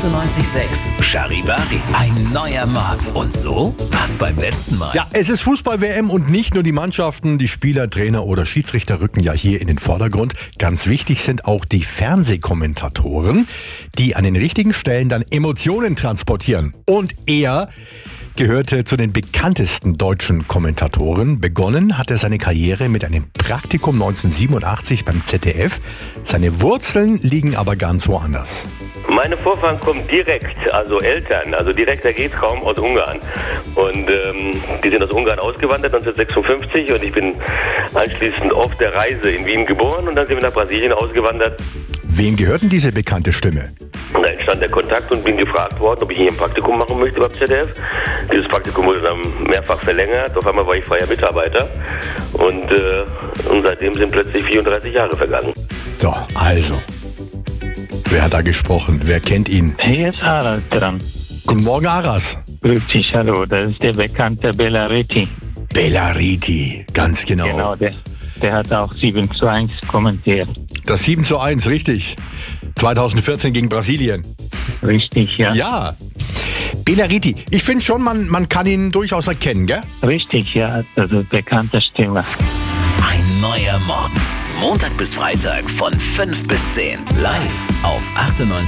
98.6 Charivari. Ein neuer Morgen. Und so war's beim letzten Mal. Ja, es ist Fußball-WM und nicht nur die Mannschaften, die Spieler, Trainer oder Schiedsrichter rücken ja hier in den Vordergrund. Ganz wichtig sind auch die Fernsehkommentatoren, die an den richtigen Stellen dann Emotionen transportieren. Und er gehörte zu den bekanntesten deutschen Kommentatoren. Begonnen hat er seine Karriere mit einem Praktikum 1987 beim ZDF. Seine Wurzeln liegen aber ganz woanders. Meine Vorfahren kommen direkt, also Eltern, also direkter geht's kaum, aus Ungarn. Und die sind aus Ungarn ausgewandert 1956 und ich bin anschließend auf der Reise in Wien geboren und dann sind wir nach Brasilien ausgewandert. Wem gehört denn diese bekannte Stimme? Und da entstand der Kontakt und bin gefragt worden, ob ich hier ein Praktikum machen möchte beim ZDF. Dieses Praktikum wurde dann mehrfach verlängert. Auf einmal war ich freier Mitarbeiter und seitdem sind plötzlich 34 Jahre vergangen. So, also, wer hat da gesprochen? Wer kennt ihn? Hier ist Harald dran. Guten Morgen, Aras. Grüß dich, hallo. Das ist der bekannte Belariti. Belariti, ganz genau. Genau, der hat auch 7:1 kommentiert. Das 7:1, richtig. 2014 gegen Brasilien. Richtig, ja. Ja. Belariti, ich finde schon, man kann ihn durchaus erkennen, gell? Richtig, ja. Also bekannte Stimme. Ein neuer Morgen. Montag bis Freitag von 5 bis 10. Live auf 98.6